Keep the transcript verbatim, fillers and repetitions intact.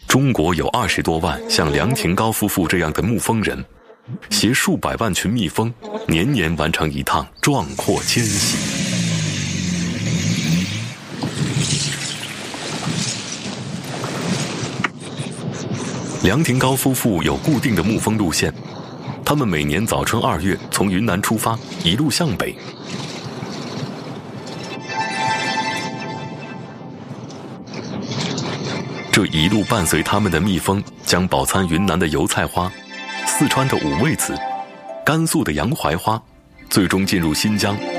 中国有二十多万像梁廷高夫妇这样的牧蜂人，携数百万群蜜蜂，年年完成一趟壮阔迁徙。梁廷高夫妇有固定的牧蜂路线，他们每年早春二月从云南出发，一路向北。这一路伴随他们的蜜蜂，将饱餐云南的油菜花、四川的五味子、甘肃的洋槐花，最终进入新疆，